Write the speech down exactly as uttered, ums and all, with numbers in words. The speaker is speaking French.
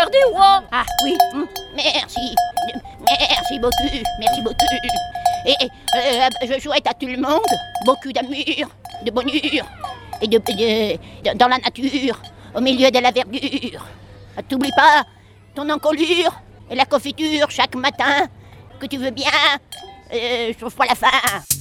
des rois. Ah oui, hum, merci, merci beaucoup, merci beaucoup. Et euh, je souhaite à tout le monde beaucoup d'amour, de bonheur et de, de, de dans la nature, au milieu de la verdure. T'oublie pas ton encolure et la confiture chaque matin, que tu veux bien, euh, sauf pas la fin.